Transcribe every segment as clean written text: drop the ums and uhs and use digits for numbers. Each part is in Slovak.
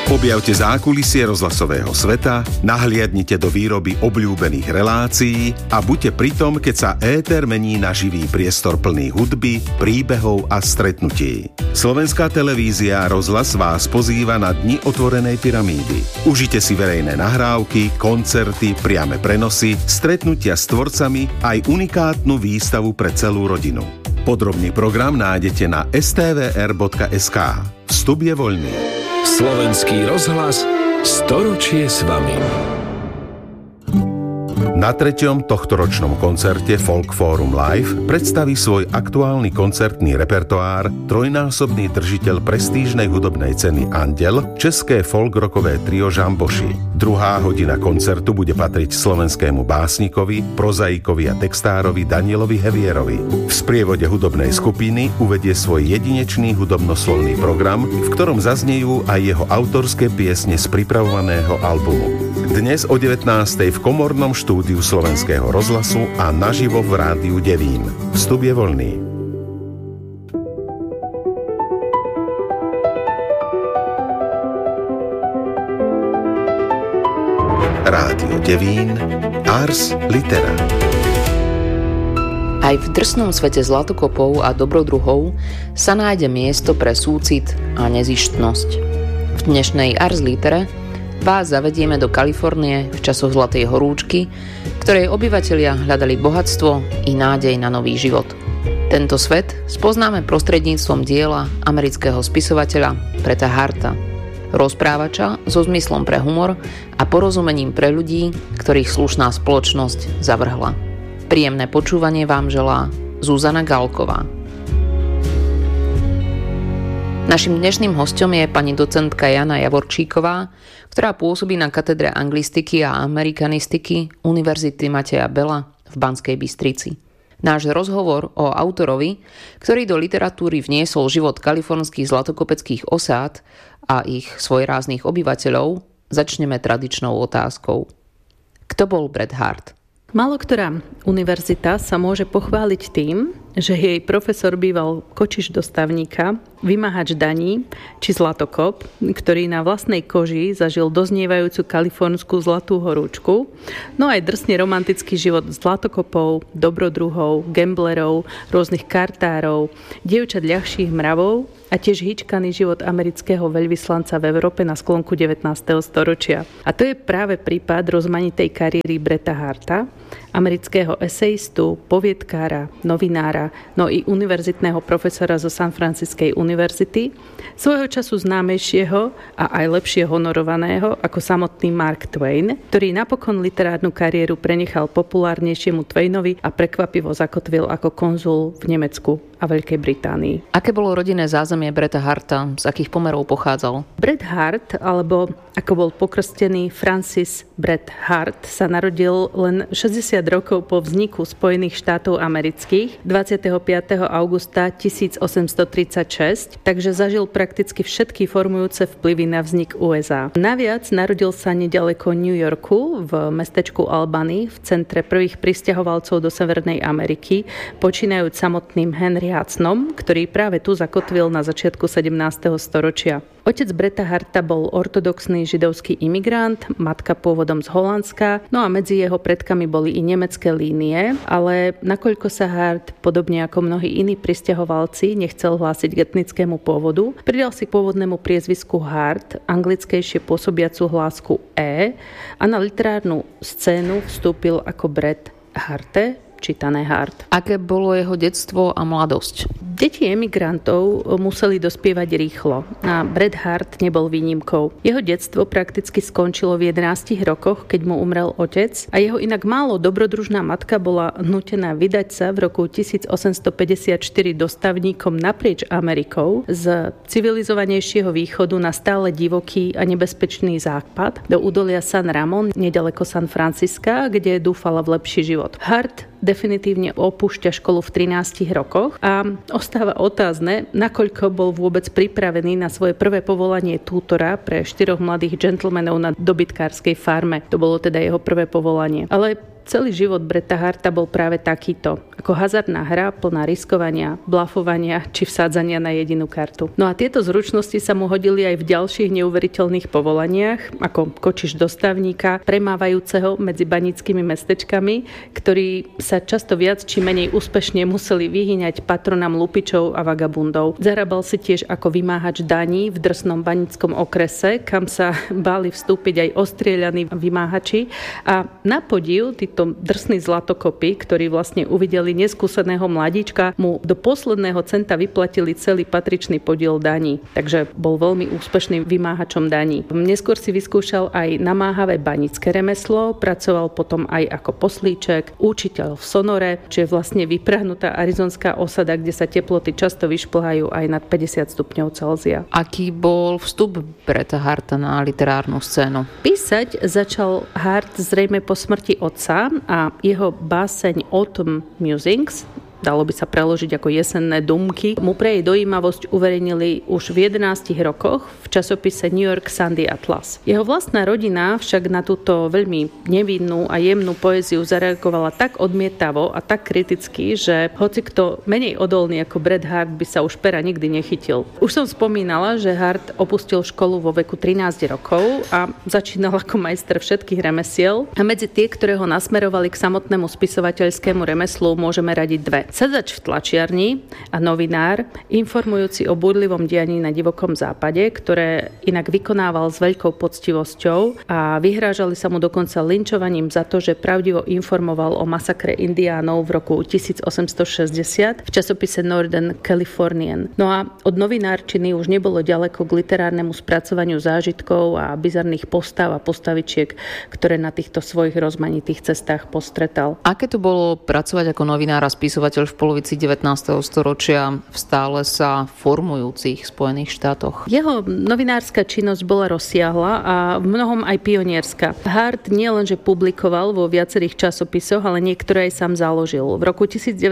Objavte zákulisie rozhlasového sveta, nahliadnite do výroby obľúbených relácií a buďte pri tom, keď sa éter mení na živý priestor plný hudby, príbehov a stretnutí. Slovenská televízia a rozhlas vás pozýva na Dni otvorenej pyramídy. Užite si verejné nahrávky, koncerty, priame prenosy, stretnutia s tvorcami aj unikátnu výstavu pre celú rodinu. Podrobný program nájdete na stvr.sk. Vstup je voľný. Slovenský rozhlas, storočie s vami. Na 3. tohtoročnom koncerte Folk Forum Live predstaví svoj aktuálny koncertný repertoár trojnásobný držiteľ prestížnej hudobnej ceny Anděl, české folk-rockové trio Žamboši. Druhá hodina koncertu bude patriť slovenskému básnikovi, prozaikovi a textárovi Danielovi Hevierovi. V sprievode hudobnej skupiny uvedie svoj jedinečný hudobnoslovný program, v ktorom zaznejú aj jeho autorské piesne z pripravovaného albumu. Dnes o 19:00 v komornom štúdiu Slovenského rozhlasu a naživo v Rádiu Devín. Vstup je voľný. Rádio Devín, Ars Litera. Aj v drsnom svete zlatokopov a dobrodruhov sa nájde miesto pre súcit a nezištnosť. V dnešnej Ars Litere vás zavedieme do Kalifornie v časoch Zlatej horúčky, ktorej obyvatelia hľadali bohatstvo i nádej na nový život. Tento svet spoznáme prostredníctvom diela amerického spisovateľa Bretta Harta, rozprávača so zmyslom pre humor a porozumením pre ľudí, ktorých slušná spoločnosť zavrhla. Príjemné počúvanie vám želá Zuzana Galková. Naším dnešným hosťom je pani docentka Jana Javorčíková, ktorá pôsobí na katedre anglistiky a amerikanistiky Univerzity Mateja Bela v Banskej Bystrici. Náš rozhovor o autorovi, ktorý do literatúry vniesol život kalifornských zlatokopeckých osád a ich svojráznych obyvateľov, začneme tradičnou otázkou. Kto bol Bret Hart? Málo ktorá univerzita sa môže pochváliť tým, že jej profesor býval kočiš do stavníka, vymáhač daní či zlatokop, ktorý na vlastnej koži zažil doznievajúcu kalifornskú zlatú horúčku, no aj drsne romantický život zlatokopov, dobrodruhov, gamblerov, rôznych kartárov, dievčat ľahších mravov a tiež hýčkaný život amerického veľvyslanca v Európe na sklonku 19. storočia. A to je práve prípad rozmanitej kariéry Bretta Harta, amerického esejistu, poviedkára, novinára, no i univerzitného profesora zo San Franciscej univerzity, svojho času známejšieho a aj lepšie honorovaného ako samotný Mark Twain, ktorý napokon literárnu kariéru prenechal populárnejšiemu Twainovi a prekvapivo zakotvil ako konzul v Nemecku a Veľkej Británii. Aké bolo rodinné zázemie Bretta Harta? Z akých pomerov pochádzal? Bret Hart, alebo ako bol pokrstený Francis Bret Hart, sa narodil len 60 rokov po vzniku Spojených štátov amerických 25. augusta 1836, takže zažil prakticky všetky formujúce vplyvy na vznik USA. Naviac narodil sa nedaleko New Yorku v mestečku Albany v centre prvých prisťahovalcov do Severnej Ameriky, počínajúc samotným Henry Hudsonom, ktorý práve tu zakotvil na začiatku 17. storočia. Otec Bretta Harta bol ortodoxný židovský imigrant, matka pôvodom z Holandska, no a medzi jeho predkami boli i nemecké línie, ale nakoľko sa Hart, podobne ako mnohí iní prisťahovalci, nechcel hlásiť k etnickému pôvodu, pridal si k pôvodnému priezvisku Hart anglickejšie pôsobiacu hlásku E a na literárnu scénu vstúpil ako Bret Harte, čítané Hart. Aké bolo jeho detstvo a mladosť? Deti emigrantov museli dospievať rýchlo a Bret Hart nebol výnimkou. Jeho detstvo prakticky skončilo v 11 rokoch, keď mu umrel otec a jeho inak málo dobrodružná matka bola nútená vydať sa v roku 1854 dostavníkom naprieč Amerikou z civilizovanejšieho východu na stále divoký a nebezpečný západ do údolia San Ramon, nedaleko San Francisca, kde dúfala v lepší život. Hart definitívne opúšťa školu v 13 rokoch a ostáva otázne, nakoľko bol vôbec pripravený na svoje prvé povolanie tútora pre 4 mladých gentlemanov na dobytkárskej farme. To bolo teda jeho prvé povolanie. Ale celý život Bretta Harta bol práve takýto. Ako hazardná hra plná riskovania, blafovania či vsádzania na jedinú kartu. No a tieto zručnosti sa mu hodili aj v ďalších neuveriteľných povolaniach, ako kočiš dostavníka, premávajúceho medzi baníckymi mestečkami, ktorí sa často viac či menej úspešne museli vyhýňať patronám lupičov a vagabundov. Zarábal si tiež ako vymáhač daní v drsnom baníckom okrese, kam sa báli vstúpiť aj ostrieľaní vymáhači. A na podiv títo drsní zlatokopy, ktorí vlastne uvideli neskúseného mladíčka, mu do posledného centa vyplatili celý patričný podiel daní. Takže bol veľmi úspešným vymáhačom daní. Neskôr si vyskúšal aj namáhavé banícke remeslo, pracoval potom aj ako poslíček, učiteľ v Sonore, čo je vlastne vyprahnutá arizonská osada, kde sa teploty často vyšplhajú aj nad 50 stupňov Celzia. Aký bol vstup Bretta Harta na literárnu scénu? Písať začal Hart zrejme po smrti otca a jeho báseň Autumn Musings, dalo by sa preložiť ako jesenné dumky, mu pre jej dojímavosť uverejnili už v 11 rokoch v časopise New York Sunday Atlas. Jeho vlastná rodina však na túto veľmi nevinnú a jemnú poéziu zareagovala tak odmietavo a tak kriticky, že hoci kto menej odolný ako Bret Hart by sa už pera nikdy nechytil. Už som spomínala, že Hart opustil školu vo veku 13 rokov a začínal ako majster všetkých remesiel. A medzi tie, ktoré ho nasmerovali k samotnému spisovateľskému remeslu, môžeme radiť dve. Sedzač v tlačiarni a novinár, informujúci o búrlivom dianí na divokom západe, ktoré inak vykonával s veľkou poctivosťou, a vyhrážali sa mu dokonca linčovaním za to, že pravdivo informoval o masakre Indiánov v roku 1860 v časopise Northern Californian. No a od novinárčiny už nebolo ďaleko k literárnemu spracovaniu zážitkov a bizarných postav a postavičiek, ktoré na týchto svojich rozmanitých cestách postretal. Aké to bolo pracovať ako novinár a spisovateľ v polovici 19. storočia v stále sa formujúcich Spojených štátoch? Jeho novinárska činnosť bola rozsiahla a v mnohom aj pionierska. Hart nielenže publikoval vo viacerých časopisoch, ale niektoré aj sám založil. V roku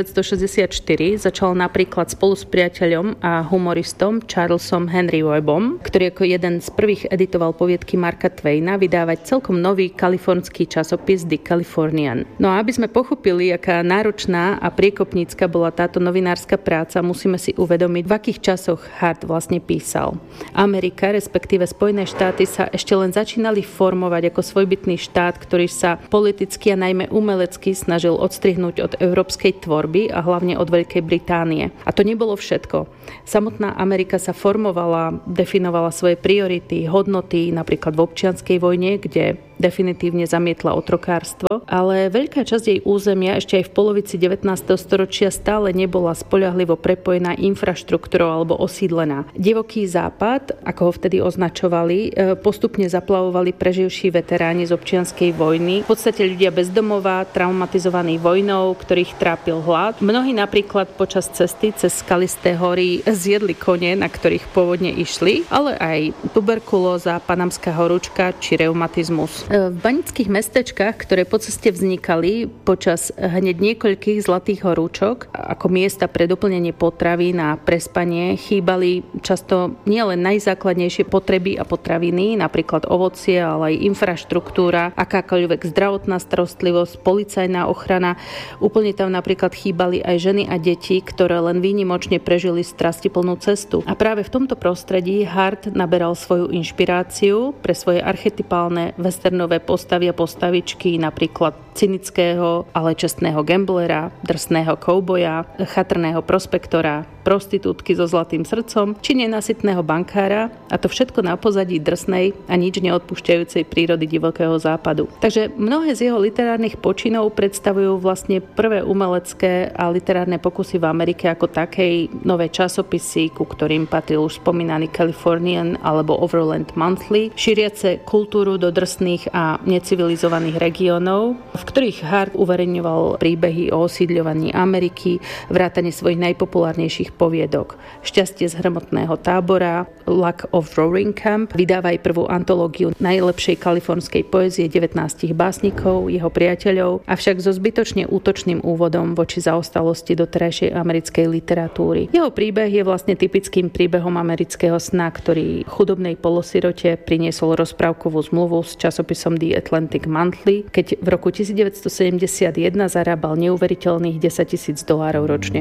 1964 začal napríklad spolu s priateľom a humoristom Charlesom Henry Webbom, ktorý ako jeden z prvých editoval poviedky Marka Twaina, vydávať celkom nový kalifornský časopis The Californian. No a aby sme pochopili, aká náročná a priekopnícka bola táto novinárska práca, musíme si uvedomiť, v akých časoch Hart vlastne písal. Amerika, respektíve Spojené štáty, sa ešte len začínali formovať ako svojbytný štát, ktorý sa politicky a najmä umelecky snažil odstrihnúť od európskej tvorby a hlavne od Veľkej Británie. A to nebolo všetko. Samotná Amerika sa formovala, definovala svoje priority, hodnoty, napríklad v občianskej vojne, kde definitívne zamietla otrokárstvo, ale veľká časť jej územia ešte aj v polovici 19. storočia stále nebola spoľahlivo prepojená infraštruktúrou alebo osídlená. Divoký západ, ako ho vtedy označovali, postupne zaplavovali preživší veteráni z občianskej vojny, v podstate ľudia bez domova, traumatizovaní vojnou, ktorých trápil hlad. Mnohí napríklad počas cesty cez skalisté hory zjedli kone, na ktorých pôvodne išli, ale aj tuberkulóza, panamská horúčka či reumatizmus. V baníckych mestečkách, ktoré po ceste vznikali počas hneď niekoľkých zlatých horúčok, ako miesta pre doplnenie potravín a prespanie, chýbali často nielen najzákladnejšie potreby a potraviny, napríklad ovocie, ale aj infraštruktúra, akákoľvek zdravotná starostlivosť, policajná ochrana. Úplne tam napríklad chýbali aj ženy a deti, ktoré len výnimočne prežili strastiplnú cestu. A práve v tomto prostredí Hart naberal svoju inšpiráciu pre svoje archetypálne westernové postavy a postavičky, napríklad cynického, ale čestného gamblera, drsného kouboja, chatrného prospektora, prostitútky so zlatým srdcom či nenasytného bankára, a to všetko na pozadí drsnej a nič neodpúšťajúcej prírody divokého západu. Takže mnohé z jeho literárnych počinov predstavujú vlastne prvé umelecké a literárne pokusy v Amerike ako takej, nové časopisy, ku ktorým patril už spomínaný Californian alebo Overland Monthly, šíriace kultúru do drsných a necivilizovaných regiónov, v ktorých Hart uverejňoval príbehy o osídľovaní Ameriky, vrátane svojich najpopulárnejších poviedok. Šťastie z hrmotného tábora, Luck of Roaring Camp, vydáva aj prvú antológiu najlepšej kalifornskej poézie 19 básnikov, jeho priateľov, avšak so zbytočne útočným úvodom voči zaostalosti doterajšej americkej literatúry. Jeho príbeh je vlastne typickým príbehom amerického sna, ktorý chudobnej polosirote priniesol rozprávkovú zmluvu s časopisom časopisom The Atlantic Monthly, keď v roku 1971 zarábal neuveriteľných $10,000 ročne.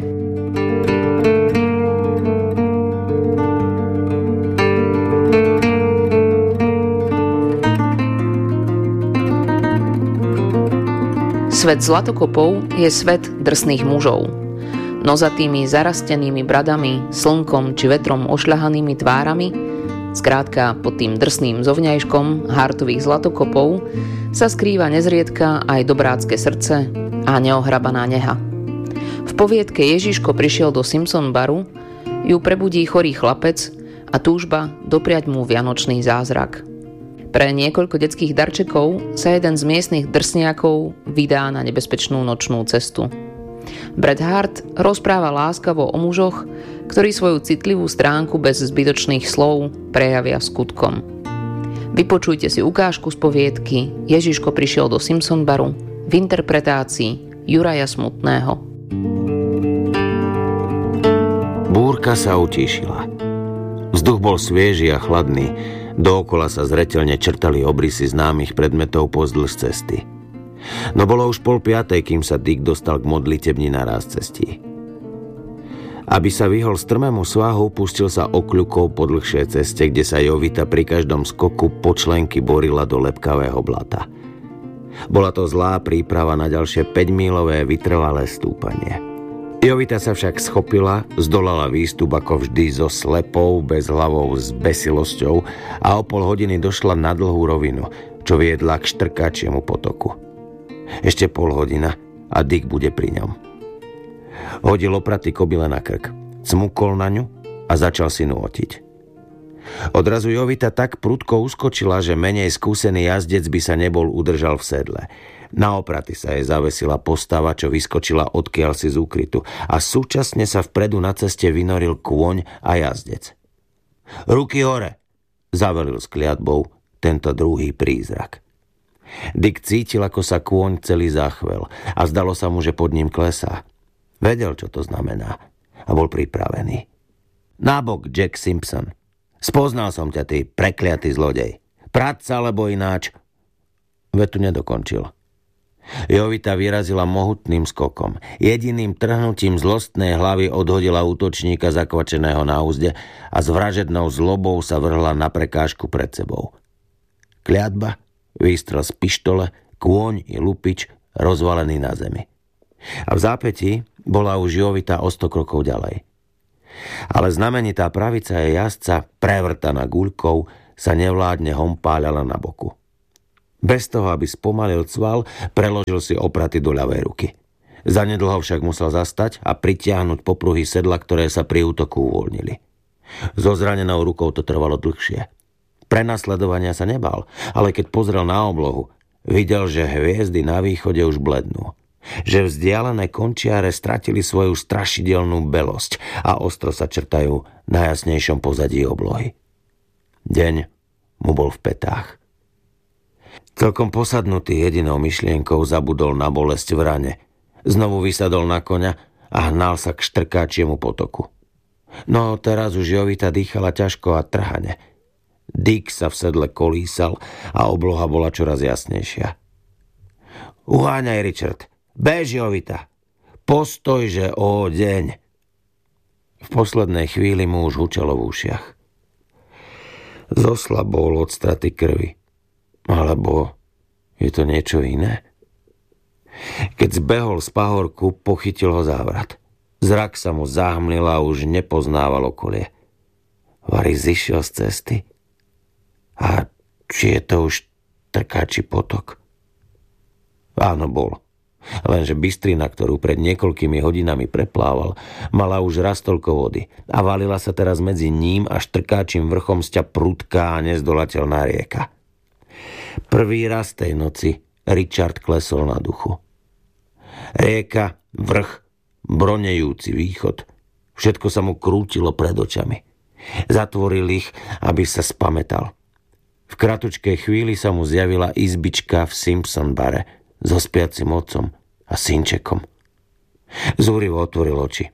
Svet zlatokopov je svet drsných mužov. Nozatými, zarastenými bradami, slnkom či vetrom ošľahanými tvárami, skrátka pod tým drsným zovňajškom hartových zlatokopov, sa skrýva nezriedka aj dobrácke srdce a neohrabaná neha. V poviedke Ježiško prišiel do Simpson baru ju prebudí chorý chlapec a túžba dopriať mu vianočný zázrak. Pre niekoľko detských darčekov sa jeden z miestnych drsniakov vydá na nebezpečnú nočnú cestu. Bret Hart rozpráva láskavo o mužoch, ktorí svoju citlivú stránku bez zbytočných slov prejavia skutkom. Vypočujte si ukážku z poviedky Ježiško prišiel do Simpson baru v interpretácii Juraja Smutného. Búrka sa utíšila. Vzduch bol svieži a chladný. Dookola sa zreteľne črtali obrysy známych predmetov pozdĺž cesty. No bolo už 4:30, kým sa Dick dostal k modlitebni na ráz cestí. Aby sa vyhol strmému svahu, pustil sa okľukou po dlhšej ceste, kde sa Jovita pri každom skoku po členky borila do lepkavého blata. Bola to zlá príprava na ďalšie 5-mílové vytrvalé stúpanie. Jovita sa však schopila, zdolala výstup ako vždy so slepou, bezhlavou zbesilosťou a o pol hodiny došla na dlhú rovinu, čo viedla k štrkáčiemu potoku. Ešte pol hodina a Dick bude pri ňom. Hodil opratý kobyle na krk, cmukol na ňu a začal si nôtiť. Odrazu Jovita tak prudko uskočila, že menej skúsený jazdec by sa nebol udržal v sedle. Na opraty sa jej zavesila postava, čo vyskočila odkiaľ si z úkrytu a súčasne sa vpredu na ceste vynoril kôň a jazdec. Ruky hore, zavelil s kliatbou tento druhý prízrak. Dick cítil, ako sa kôň celý zachvel a zdalo sa mu, že pod ním klesá. Vedel, čo to znamená a bol pripravený. Nabok, Jack Simpson. Spoznal som ťa, ty prekliatý zlodej. Prať sa, alebo ináč. Vetu nedokončil. Jovita vyrazila mohutným skokom. Jediným trhnutím zlostnej hlavy odhodila útočníka zakvačeného na úzde a s vražednou zlobou sa vrhla na prekážku pred sebou. Kliatba, výstrel z pištole, kôň i lupič rozvalený na zemi. A v zápätí bola už Jovita o 100 krokov ďalej. Ale znamenitá pravica jej jazdca, prevrtaná guľkou, sa nevládne hompáľala na boku. Bez toho, aby spomalil cval, preložil si opraty do ľavej ruky. Zanedlho však musel zastať a pritiahnuť popruhy sedla, ktoré sa pri útoku uvoľnili. So zranenou rukou to trvalo dlhšie. Prenasledovania sa nebál, ale keď pozrel na oblohu, videl, že hviezdy na východe už blednú. Že vzdialené končiare stratili svoju strašidelnú belosť a ostro sa črtajú na jasnejšom pozadí oblohy. Deň mu bol v pätách. Celkom posadnutý jedinou myšlienkou zabudol na bolesť v rane. Znovu vysadol na koňa a hnal sa k štrkáčiemu potoku. No teraz už Jovita dýchala ťažko a trhane. Dick sa v sedle kolísal a obloha bola čoraz jasnejšia. Uháňaj, Richard! Bež, Jovita! Postojže, ó deň! V poslednej chvíli mu už hučalo v ušiach. Zoslabol od straty krvi. Alebo je to niečo iné? Keď zbehol z pahorku, pochytil ho závrat. Zrak sa mu zahmlil a už nepoznával okolie. Vari zišiel z cesty? A či je to už trkáči potok? Áno, bol. Lenže bystrina, ktorú pred niekoľkými hodinami preplával, mala už raz toľko vody a valila sa teraz medzi ním a štrkáčim vrchom sťa prudká a nezdolateľná rieka. Prvý raz tej noci Richard klesol na duchu. Rieka, vrch, bronejúci východ, všetko sa mu krútilo pred očami. Zatvoril ich, aby sa spamätal. V kratučkej chvíli sa mu zjavila izbička v Simpson bare so spiacim otcom a synčekom. Zúrivo otvoril oči.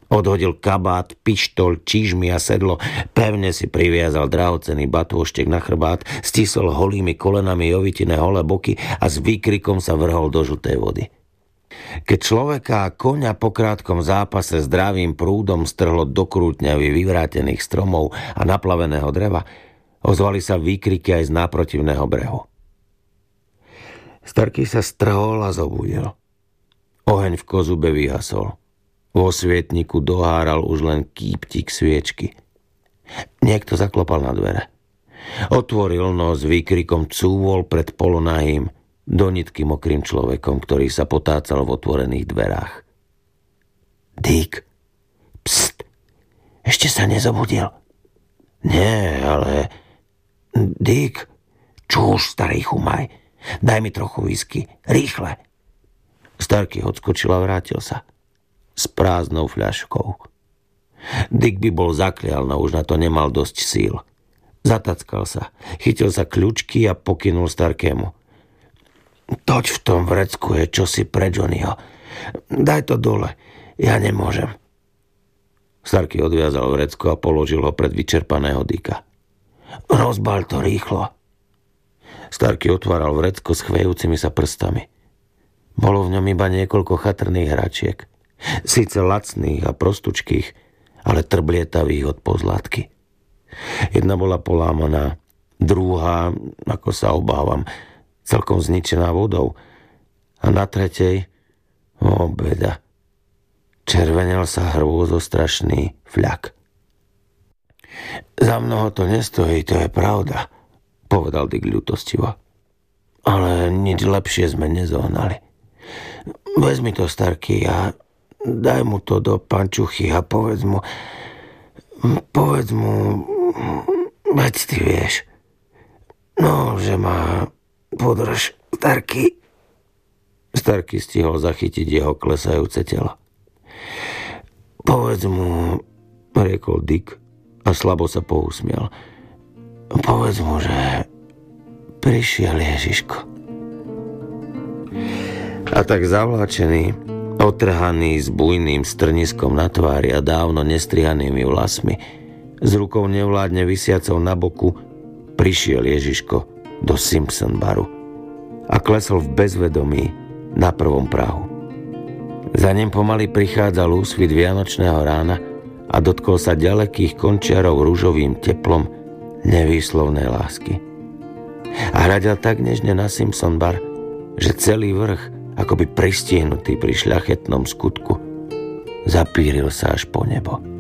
Odhodil kabát, pištoľ, čižmy a sedlo, pevne si priviazal drahocenný batôštek na chrbát, stisol holými kolenami jovitine holé boky a s výkrikom sa vrhol do žltej vody. Keď človeka a koňa po krátkom zápase zdravým prúdom strhlo do krútňavy vyvrátených stromov a naplaveného dreva, ozvali sa výkriky aj z náprotivného brehu. Starký sa strhol a zobudil. Oheň v kozube vyhasol. Vo svietniku doháral už len kýptik sviečky. Niekto zaklopal na dvere. Otvoril, no s výkrikom cúvol pred polonahým, do nitky mokrým človekom, ktorý sa potácal v otvorených dverách. Dick, pst, ešte sa nezobudil? Nie, ale... Dick, čuž, starý chumaj, daj mi trochu whisky, rýchle. Starký odskočil a vrátil sa. S prázdnou fľaškou. Dick by bol zaklial, no už na to nemal dosť síl. Zatackal sa, chytil sa kľúčky a pokynul Starkému. Toď v tom vrecku je čosi pre Johnnyho. Daj to dole, ja nemôžem. Starký odviazal vrecko a položil ho pred vyčerpaného Dicka. Rozbal to rýchlo. Starký otváral vrecko s chvejúcimi sa prstami. Bolo v ňom iba niekoľko chatrných hračiek. Síce lacných a prostučkých, ale trblietavých od pozlátky. Jedna bola polámaná, druhá, ako sa obávam, celkom zničená vodou. A na tretej, beda, červenel sa hrôzostrašný fľak. Za mnoho to nestojí, to je pravda, povedal Dick ľutostivo. Ale nič lepšie sme nezohnali. Vezmi to, Starký, a daj mu to do pančuchy a povedz mu, veď ty vieš, no, že ma podrž, Starký. Starký stihol zachytiť jeho klesajúce telo. Povedz mu, riekol Dick a slabo sa pousmiel. Povedz mu, že prišiel Ježiško. A tak zavláčený, otrhaný s bujným strniskom na tvári a dávno nestrihanými vlasmi, s rukou nevládne visiacou na boku, prišiel Ježiško do Simpson baru a klesol v bezvedomí na prvom prahu. Za ním pomaly prichádzal úsvit vianočného rána a dotkol sa ďalekých končiarov ružovým teplom nevýslovnej lásky. A hľadel tak nežne na Simpson bar, že celý vrch, akoby pristihnutý pri šľachetnom skutku, zapíril sa až po nebo.